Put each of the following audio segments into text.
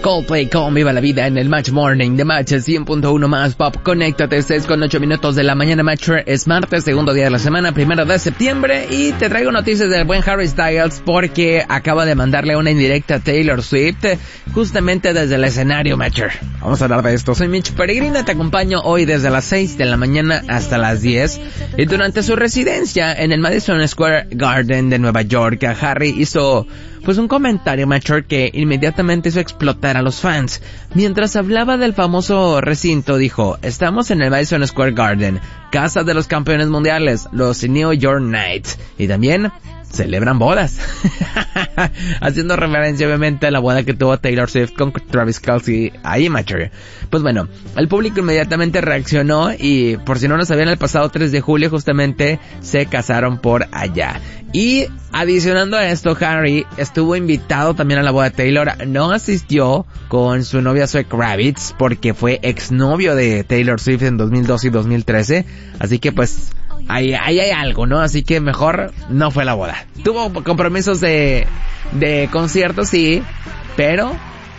Coldplay con Viva la Vida en el Match Morning de Match 100.1 más Pop. Conéctate, 6:08 de la mañana. Match es martes, segundo día de la semana, 1 de septiembre, y te traigo noticias del buen Harry Styles porque acaba de mandarle una indirecta a Taylor Swift justamente desde el escenario. Matcher, vamos a hablar de esto. Soy Mitch Peregrina, te acompaño hoy desde las 6 de la mañana hasta las 10, y durante su residencia en el Madison Square Garden de Nueva York, Harry hizo pues un comentario, Matcher, que inmediatamente hizo explotar a los fans. Mientras hablaba del famoso recinto, dijo: estamos en el Madison Square Garden, casa de los campeones mundiales, los New York Knicks, y también celebran bodas. Haciendo referencia obviamente a la boda que tuvo Taylor Swift con Travis Kelce ahí, Matcher. Pues bueno, el público inmediatamente reaccionó, y por si no lo sabían, el pasado 3 de julio justamente se casaron por allá. Y adicionando a esto, Harry estuvo invitado también a la boda de Taylor. No asistió con su novia Zoe Kravitz porque fue exnovio de Taylor Swift en 2012 y 2013. Así que pues ahí hay algo, ¿no? Así que mejor no fue a la boda. Tuvo compromisos de conciertos, sí, pero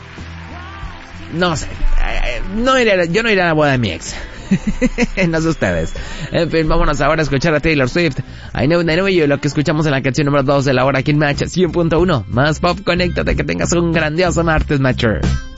no sé, yo no iré a la boda de mi ex. No sé ustedes. En fin, vámonos ahora a escuchar a Taylor Swift. I know you, lo que escuchamos en la canción número 2 de la hora aquí en Match 100.1 más Pop. Conéctate, que tengas un grandioso martes, Matcher.